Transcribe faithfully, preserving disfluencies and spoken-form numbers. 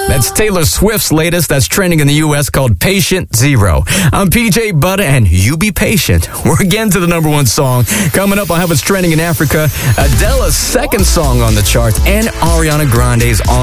That's Taylor Swift's latest that's trending in the U S called Patient Zero. I'm P J Butter, and you be patient. We're again to the number one song. Coming up, I'll have what's trending in Africa, Adele's second song on the charts, and Ariana Grande's on